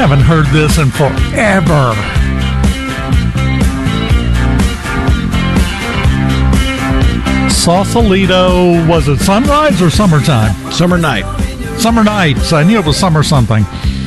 haven't heard this in forever. Sausalito, was it sunrise or summertime? Summer night. Summer nights. I knew it was summer something.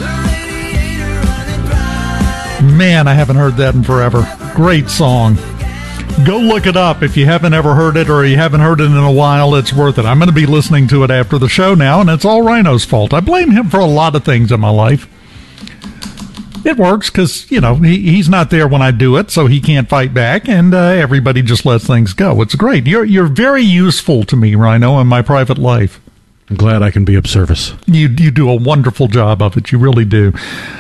Man, I haven't heard that in forever. Great song. Go look it up if you haven't ever heard it or you haven't heard it in a while. It's worth it. I'm going to be listening to it after the show now, and it's all Rhino's fault. I blame him for a lot of things in my life. It works because, you know, he's not there when I do it, so he can't fight back, and everybody just lets things go. It's great. You're very useful to me, Rhino, in my private life. I'm glad I can be of service. You do a wonderful job of it. You really do.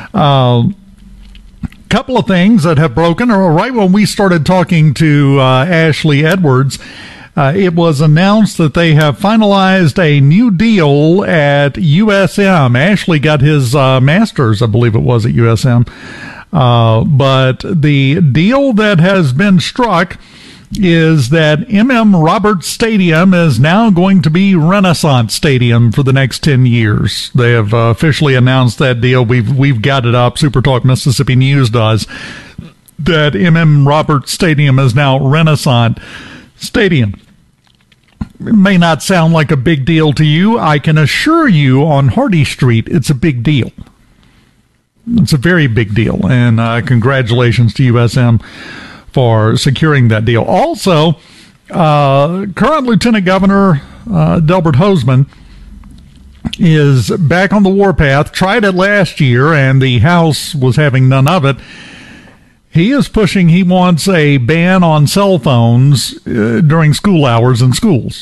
Couple of things that have broken. Right when we started talking to Ashley Edwards, it was announced that they have finalized a new deal at USM. Ashley got his master's, I believe it was, at USM. But the deal that has been struck is that Roberts Stadium is now going to be Renaissance Stadium for the next 10 years. They have officially announced that deal. We've got it up. Super Talk Mississippi News does. That Roberts Stadium is now Renaissance Stadium. It may not sound like a big deal to you. I can assure you on Hardy Street, it's a big deal. It's a very big deal. And congratulations to USM for securing that deal. Also, current Lieutenant Governor Delbert Hosemann is back on the warpath. Tried it last year, and the House was having none of it. He is pushing, he wants a ban on cell phones during school hours in schools.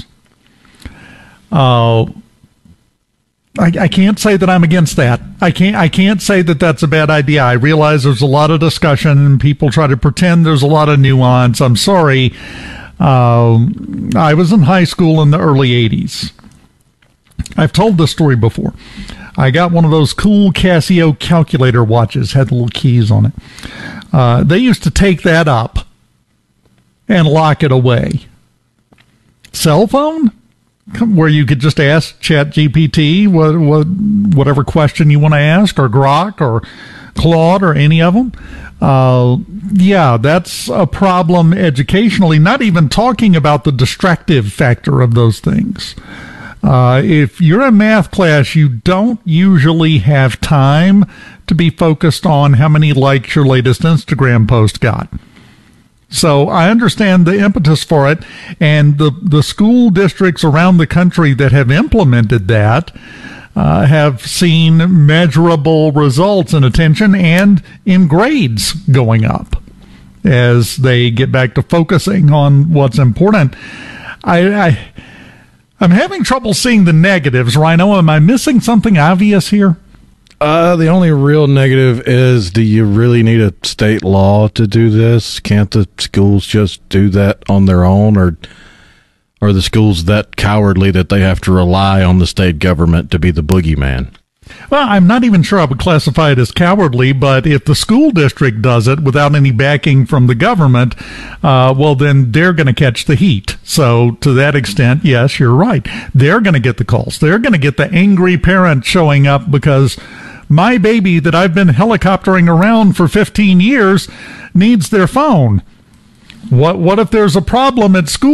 I can't say that I'm against that. I can't say that that's a bad idea. I realize there's a lot of discussion and people try to pretend there's a lot of nuance. I'm sorry. I was in high school in the early 80s. I've told this story before. I got one of those cool Casio calculator watches, had the little keys on it. They used to take that up and lock it away. Cell phone? Where you could just ask ChatGPT whatever question you want to ask, or Grok, or Claude, or any of them. Yeah, that's a problem educationally, not even talking about the distractive factor of those things. If you're in math class, you don't usually have time to be focused on how many likes your latest Instagram post got. So I understand the impetus for it, and the school districts around the country that have implemented that have seen measurable results in attention and in grades going up as they get back to focusing on what's important. I'm having trouble seeing the negatives, Rhino. Am I missing something obvious here? The only real negative is, do you really need a state law to do this? Can't the schools just do that on their own, or are the schools that cowardly that they have to rely on the state government to be the boogeyman? Well, I'm not even sure I would classify it as cowardly, but if the school district does it without any backing from the government, well, then they're going to catch the heat. So to that extent, yes, you're right. They're going to get the calls. They're going to get the angry parent showing up because my baby that I've been helicoptering around for 15 years needs their phone. What if there's a problem at school?